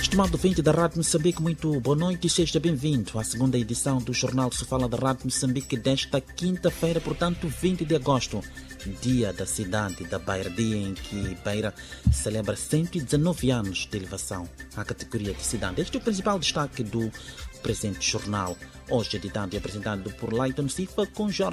Estimado ouvinte da Rádio Moçambique, muito boa noite e seja bem-vindo à segunda edição do Jornal Se Fala da Rádio Moçambique desta quinta-feira, portanto 20 de agosto, dia da cidade da Beira, dia em que Beira celebra 119 anos de elevação à categoria de cidade. Este é o principal destaque do presente jornal, hoje editado e apresentado por Leighton Sifa com Jorge